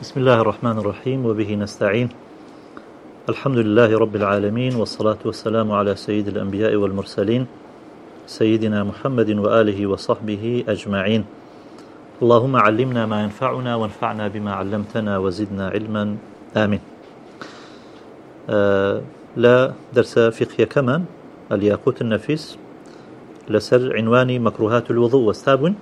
بسم الله الرحمن الرحيم وبه نستعين. الحمد لله رب العالمين والصلاة والسلام على سيد الأنبياء والمرسلين سيدنا محمد وآله وصحبه أجمعين. اللهم علمنا ما ينفعنا وانفعنا بما علمتنا وزدنا علما آمين. لا درس فقه كمان الياقوت النفيس لسر عنواني مكروهات الوضوء واستابن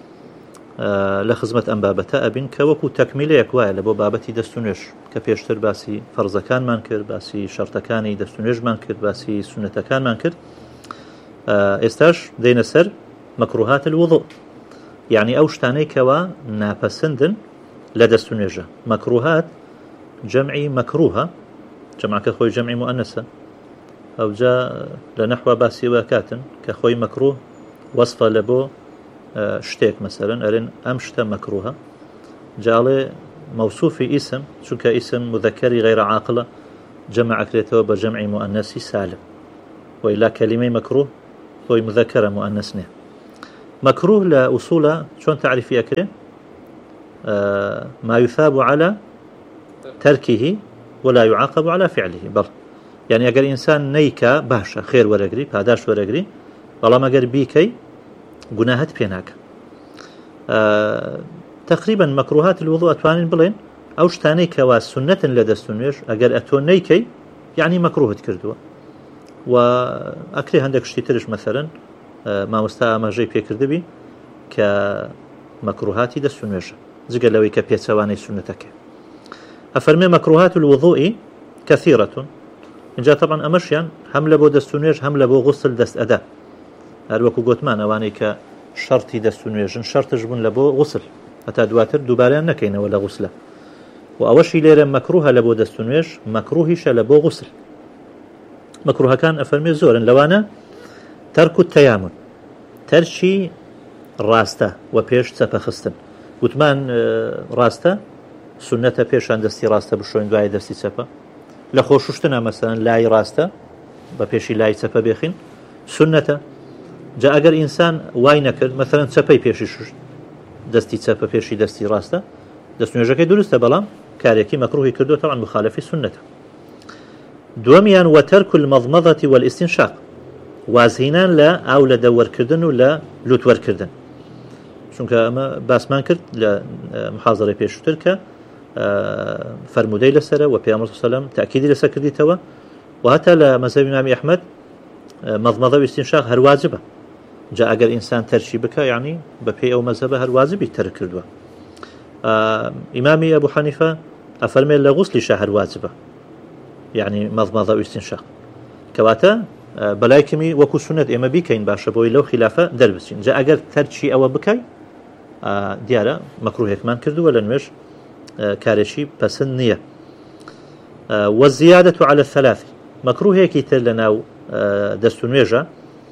لخزمة أم بابتا أبن كوكو تكميل يكوائل لبو بابتي دستونيش كبيشتر باسي فرزكان مانكر باسي شرطكاني دستونيش مانكر باسي سنتكان مانكر استاش دين سر مكروهات الوضوء يعني أوشتاني كوا نابسندن لدستونيجا مكروهات جمعي مكروهة جمع كخوي جمعي مؤنثة أو جاء لنحو باسي وكاتن كخوي مكروه وصفة لبو شتيك مثلا أرين أمشت مكروهة جعله موصوف اسم شو كاسم مذكري غير عاقلة جمع كريته بجمع مؤنثي سالم وإلا كلمة مكروه هو مذكرة مؤنثني مكروه لأصول شلون تعرفي أكره ما يثاب على تركه ولا يعاقب على فعله بل يعني أجر إنسان نيكا باشا خير ورقري باداش ورقري والله ما أجر بيكي جناهات بيناك تقريبا مكروهات الوضوء أتوانين بلين أو شتاني كوا سنة لدستونيش أجر أتون نيكي يعني مكروه تكردوا وأكره عندك شتيترش مثلا ما مستاء ما جاي بيكردبي كمكروهات دستونيش زقل لوي كبيتسواني سنتك أفرمي مكروهات الوضوء كثيرة إن جاء طبعا أمشيان هم لبو دستونيش هم لبو غسل دست أداء هەروەکو گوتمان ئەوانەی کە شەرتی دەستونوێژن شەرتش بوون لە بۆ غوسل هەتا دواتر دووبارەیان نەکەینەوە لە غوسلە و ئەوەشی لێرە مەکروهە لە بۆ دەستونوێژ مەکروهیشە لە بۆ غوسل مەکروهەکان ئەفەرمێ زۆرن لەوانە تەرک و تەیامون تەرکی ڕاستە و پێش چەپە خستن گوتمان ڕاستە سونەتە پێشان دەستی ڕاستە بشۆین دوای دەستی چەپە لە خۆشوشتنە مەسەلەن لای ڕاستە بە پێشی لای چەپە بێخین سنەتە جا ئەگەر ئینسان وای نەکرد مەثەلەن چەپەی پێشی شوشت دەستی چەپە پێشی دەستی ڕاستە دەستنوێژەکەی دروستە بەڵام کارێکی مەکروهی کردو تەڵەن مخالفی سنەتە دووەمیان وتەرک المەضمەضەة والاستنشاق وازهێنان لە ئاو لە دەوەرکردن و لە لوتوەرکردن چونکە ئەمە باسمان کرد لە محاضەرەی پێشووتر کە فەرمودەی لەسەرە و پێغەمبەر صلی الله علیه و سلم تاکیدی لەسەر کردیتەوە و هەتا لە مەذهەبی ئیمامی ئەحمەد مەضمەضە و استنشاق هەر واجبە جا ئەگەر ئینسان تەرشی بکە یعنی بە پێی ئەو مەذهبە هەر واجبی تەرک کردووە ئیمامی ئەبوو حەنیفە ئەفەرمێ لە غوسلیشە هەر واجبە یعنی مەضمەضە و استنشاق کەواتە بەلای کەمی وەکو سونەت ئێمە بیکەین باشە بۆی لەو خلافە دەربچین جا ئەگەر تەرکی ئەوە بکەی دیارە مەکروهێکمان کردووە لە نوێژ کارێکی پەسەند نییە والزیادة على الثلاث مەکروهێکی تر لەناو دەستونوێژە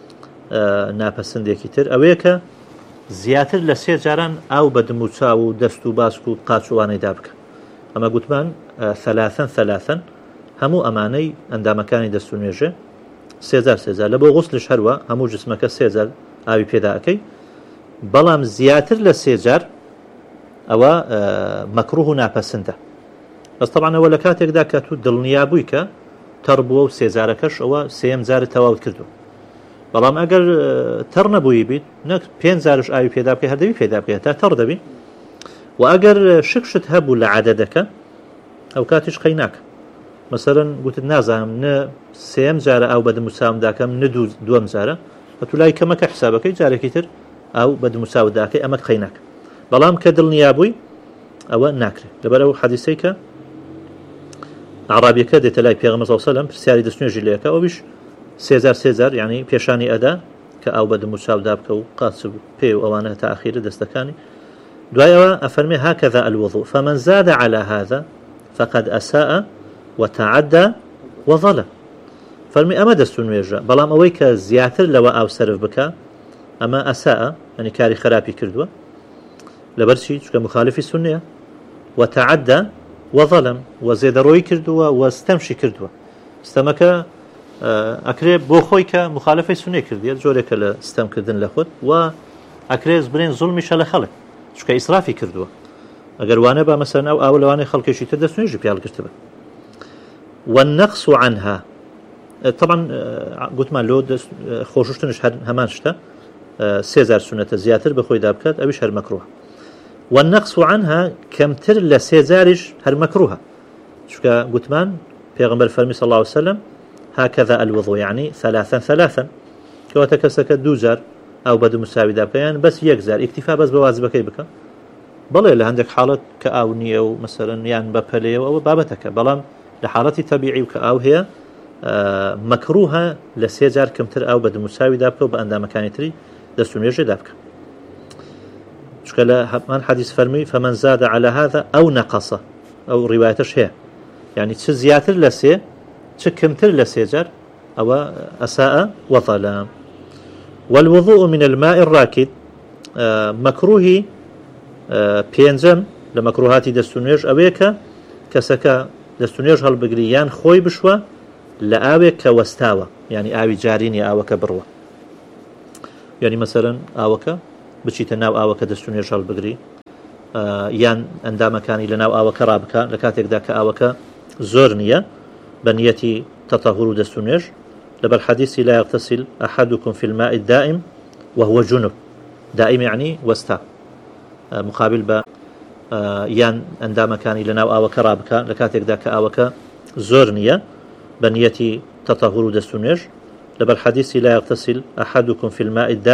ناپەسەندێکی تر ئەوەیە کە زیاتر لە سێ جاران ئاو بە دم و چاو و دەست و باسک و قاچوانەیدا بکە ئەمە گوتمان ثەلاثەن هەموو ئەمانەی ئەندامەکانی دەستونوێژە سێجار لە بۆ غوسلش هەروە هەموو جسمەکە سێجار ئاوی پێدا ئەەکەی بەڵام زیاتر لە سێجار ئەوە مەکروه و ناپەسەندە بەس تەبعەن ئەوە لە کاتێکدا کە تو دڵنیا بووی کە تەڕ بووە و سێجارەکەش ئەوە سێم جارت تەواوت کردو بەڵام ئەگەر تەڕ نەبووی بیت نەک پێنج جارش ئاوی پێدا بکەی هەردەوی پێدا بکەی تا تەڕ دەبی و ئەگەر شکشت هەبوو لە عەدەدەکە ئەو کاتیش قەی ناکە مەسەلەن گوتت نازانم نە سێم جارە ئاو بە دم و چاوم داکەم نە دووەم جارە بە تو لای کەمەکە حسابەکەی جارێکی تر ئاو بە دم و چاوت داکەی ئەمە قەی ناکە بەڵام کە دڵنیا بووی ئەوە ناکرێت لەبەرەوە حەدیثەی کە عرابیەکە دێتە لای پێغەمبەر صلی الله علیه و سلم پرسیاری دەستنوێژی لێ کە ئەویش سێجار یعنی پێشانی ئەدا کە ئاو بە دم و چاو دابکە و قاچ پێ و ئەوانە تا ئاخیرە دەستەکانی دوایەوە ئەفەرمێ هكذا الوضوء فمن زاد على هذا فقد أساء وتعدى وظلم فەرمی ئەمە دەستونوێژە بەڵام ئەوەی کە زیاتر لەوە ئاو سەرف بکە ئەمە ئەساء ینی کاری خراپی کردووە لەبەرچی چونکە مخالفی سنەیە وتعدى وظلم وزێدەڕۆیی کردووە وەستەمشی کردووە ستەمەکە ئەکرێ بۆ خۆی کە مخالفەی سنەی کردیت جۆرێکە لە ستەمکردن لە خۆت و ئەکرێ برێن زوڵمیشە لە خەڵک چونکە ئیسرافی کردووە ئەگەر وانە با مەسەن ئەو لەوانەی خەڵکێکی تر دەستنوێژی پیاڵ کرتبە. والنقص عنها طبعا گوتمان لۆ خۆششتنش هەمان شتە 3000 سنەتە زیاتر بەخۆی دابکات ئەویش هەر مەکروه. والنقص عنها کەمتر لە 3000ش هەر مەکروهە چونکە گوتمان پێغەمبەر فەرمی صلی الله عليه وسلم هكذا الوضوء يعني ثلاثا کەواتە کەسەکە 2000 ئەو بەد مساوی دابکەیان بەس 1000 ئیکتیفا بەس بە واجبەکەی بکە. بەڵێ لە هەندێک حاڵەت کە ئاو نییە و مەسەرەن یان بە پەلەیەوە ئەوە بابەتەکە، بەڵام لە حاڵەتی تەبیعی و کە ئاو هەیە مەکروهە لە 3000 کەمتر ئەو بەد مساوی دابکە و بە ئەندامەکانی تری دەستونێژێ دابکە. چونکە لە هەمان حەدیث فەرمی فمن زاد على هذا أو نقص ئەو ڕیوایەتەش هەیە، یعنی چ زیاتر لە 3 چ کەمتر لە 3000 ئەوە ئەساء وظلم. والوضوء من الماء الراكد مەکروهی پێنجەم لە مەکروهاتی دەستونێژ ئەوەیە کە کەسەکە دەستونێژ هەڵبگری یان خۆی بشوە لە ئاوێک کە وەستاوە، یعنی ئاوی جارینی ئاوەکە بڕوە، یعنی مەسەرەن ئاوەکە بچیتە ناو ئاوەکە دەستونێژ هەڵبگری یان ئەندامەکانی لە ناو ئاوەکە ڕابکە لە کاتێکدا کە ئاوەکە زۆر نییە بە نیەتی تەطهور و دەستونێژ، لەبەر حەدیثی لا يغتسل أحدكم في الماء الدائم وهو جنب. دائم يعني وستا مقابل بە یان ئەندامەکانی لە ناو ئاوەکە ڕابکە لە کاتێکدا کە ئاوەکە زۆر نییە بە نیەتی تەطهور و دەستونێژ، لەبەر حەدیثی لا يغتسل أحدكم في الماء الدائم